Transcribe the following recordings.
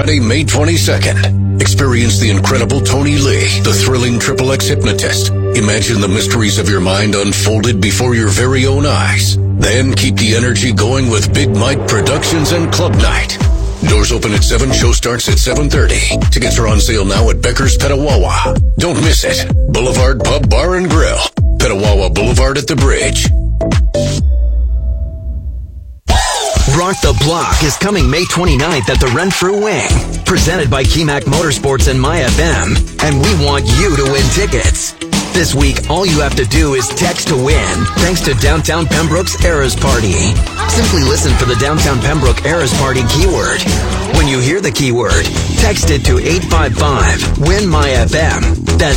Friday, May 22nd. Experience the incredible Tony Lee, the thrilling XXX hypnotist. Imagine the mysteries of your mind unfolded before your very own eyes. Then keep the energy going with Big Mike Productions and Club Night. Doors open at 7, show starts at 7:30. Tickets are on sale now at Becker's Petawawa. Don't miss it. Boulevard Pub Bar and Grill. Petawawa Boulevard at the Bridge. Rock the Block is coming May 29th at the Renfrew Wing. Presented by KeyMac Motorsports and MyFM. And we want you to win tickets. This week, all you have to do is text to win, thanks to Downtown Pembroke's Eras Party. Simply listen for the Downtown Pembroke Eras Party keyword. When you hear the keyword, text it to 855-WIN-MyFM. That's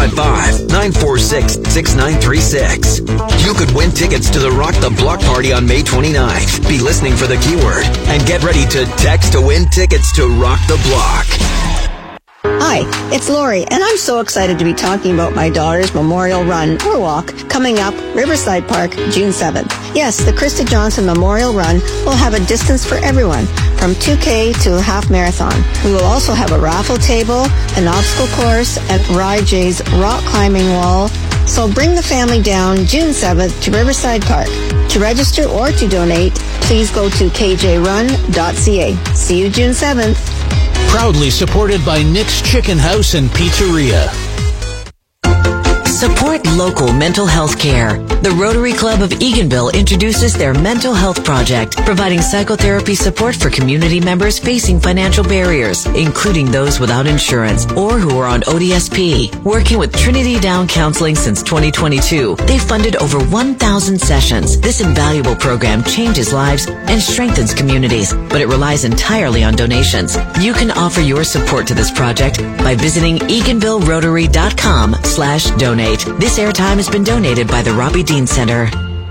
855-946-6936. You could win tickets to the Rock the Block party on May 29th. Be listening for the keyword and get ready to text to win tickets to Rock the Block. Hi, it's Lori, and I'm so excited to be talking about my daughter's Memorial Run or Walk coming up Riverside Park, June 7th. Yes, the Krista Johnson Memorial Run will have a distance for everyone, from 2K to a half marathon. We will also have a raffle table, an obstacle course, and Rye J's rock climbing wall. So bring the family down June 7th to Riverside Park. To register or to donate, please go to kjrun.ca. See you June 7th. Proudly supported by Nick's Chicken House and Pizzeria. Support local mental health care. The Rotary Club of Eganville introduces their mental health project, providing psychotherapy support for community members facing financial barriers, including those without insurance or who are on ODSP. Working with Trinity Down Counseling since 2022, they've funded over 1,000 sessions. This invaluable program changes lives and strengthens communities, but it relies entirely on donations. You can offer your support to this project by visiting EganvilleRotary.com/donate. This airtime has been donated by the Robbie Dean Center.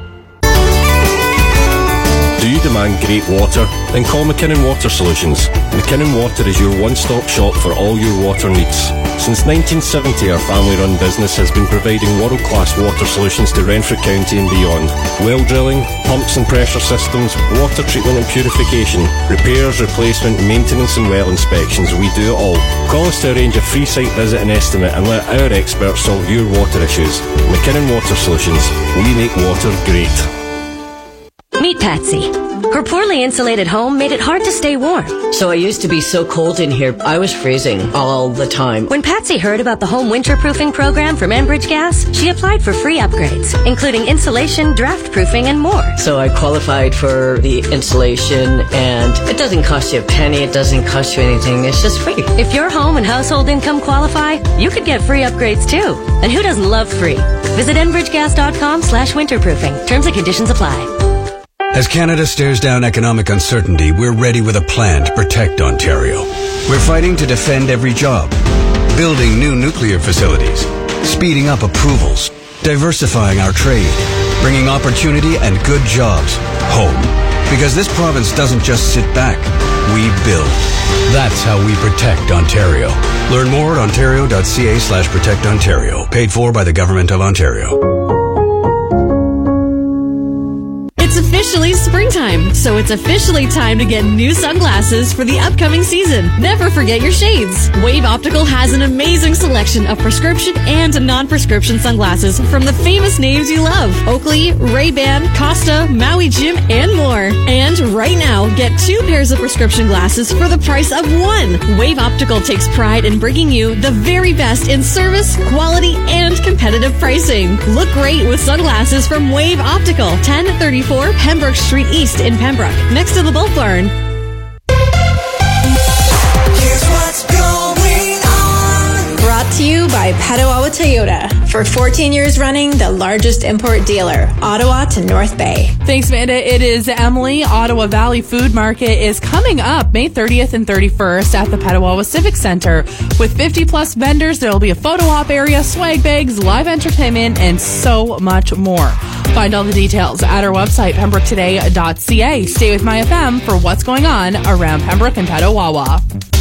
Do you demand great water? Then call McKinnon Water Solutions. McKinnon Water is your one-stop shop for all your water needs. Since 1970, our family-run business has been providing world-class water solutions to Renfrew County and beyond. Well drilling, pumps and pressure systems, water treatment and purification, repairs, replacement, maintenance and well inspections, we do it all. Call us to arrange a free site visit and estimate and let our experts solve your water issues. McKinnon Water Solutions. We make water great. Meet Patsy. Her poorly insulated home made it hard to stay warm. So I used to be so cold in here, I was freezing all the time. When Patsy heard about the home winterproofing program from Enbridge Gas, she applied for free upgrades, including insulation, draft proofing, and more. So I qualified for the insulation, and it doesn't cost you a penny, it doesn't cost you anything, it's just free. If your home and household income qualify, you could get free upgrades too. And who doesn't love free? Visit enbridgegas.com/winterproofing. Terms and conditions apply. As Canada stares down economic uncertainty, we're ready with a plan to protect Ontario. We're fighting to defend every job, building new nuclear facilities, speeding up approvals, diversifying our trade, bringing opportunity and good jobs home. Because this province doesn't just sit back, we build. That's how we protect Ontario. Learn more at ontario.ca/protect Ontario. Paid for by the Government of Ontario. It's officially springtime, so it's officially time to get new sunglasses for the upcoming season. Never forget your shades. Wave Optical has an amazing selection of prescription and non-prescription sunglasses from the famous names you love. Oakley, Ray-Ban, Costa, Maui Jim, and more. And right now, get 2 pairs of prescription glasses for the price of 1. Wave Optical takes pride in bringing you the very best in service, quality, and competitive pricing. Look great with sunglasses from Wave Optical, 1034 Pembroke Street East in Pembroke, next to the Bulk Barn. Here's what's going on. Brought to you by Petawawa Toyota. For 14 years running, the largest import dealer, Ottawa to North Bay. Thanks, Amanda. It is Emily. Ottawa Valley Food Market is coming up May 30th and 31st at the Petawawa Civic Center. With 50-plus vendors, there will be a photo op area, swag bags, live entertainment, and so much more. Find all the details at our website, pembroketoday.ca. Stay with MyFM for what's going on around Pembroke and Petawawa.